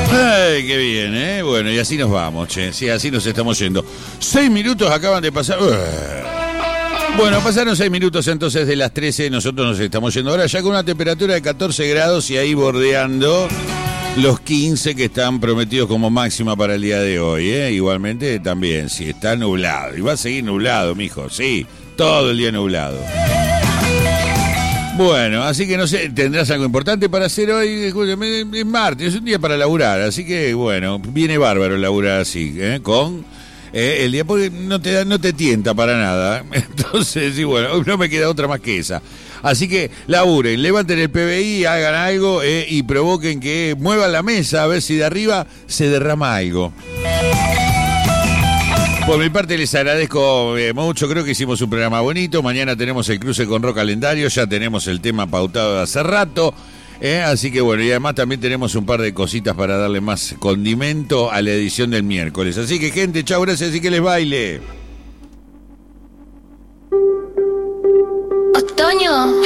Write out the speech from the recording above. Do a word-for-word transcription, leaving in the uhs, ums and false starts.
Ay, qué bien, ¿eh? Bueno, y así nos vamos, che. Sí, así nos estamos yendo. Seis minutos acaban de pasar. Bueno, pasaron seis minutos entonces de las trece. Nosotros nos estamos yendo ahora ya con una temperatura de catorce grados y ahí bordeando los quince que están prometidos como máxima para el día de hoy, ¿eh? Igualmente también, sí, está nublado. Y va a seguir nublado, mijo, sí. Todo el día nublado. Bueno, así que no sé, ¿tendrás algo importante para hacer hoy? Escúchame, es martes, es un día para laburar, así que bueno, viene bárbaro laburar así, ¿eh? Con eh, el día, porque no te, no te tienta para nada. Entonces, sí, bueno, no me queda otra más que esa. Así que laburen, levanten el P B I, hagan algo eh, y provoquen que muevan la mesa a ver si de arriba se derrama algo. Por mi parte les agradezco eh, mucho, creo que hicimos un programa bonito, mañana tenemos el cruce con Rock Calendario, ya tenemos el tema pautado de hace rato, eh, así que bueno, y además también tenemos un par de cositas para darle más condimento a la edición del miércoles. Así que gente, chau, gracias y que les baile. Otoño.